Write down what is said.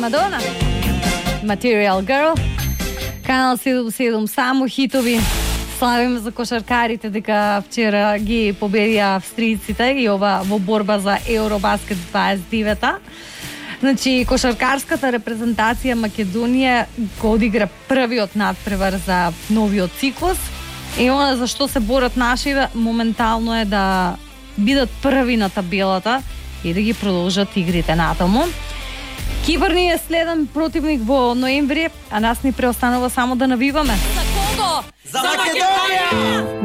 Мадона. Material Girl. Канал 77 само хитови. Славиме за кошаркарите дека вчера ги победија австрийците и ова во борба за Евробаскет 29-та. Значи, кошаркарската репрезентација Македонија го одигра првиот надпревар за новиот циклус. И она за што се борат нашите моментално е да бидат први на табелата и да ги продолжат игрите натаму. Кипар ни е следен противник во ноември, а нас ни преостанува само да навиваме. За кого? За Македонија!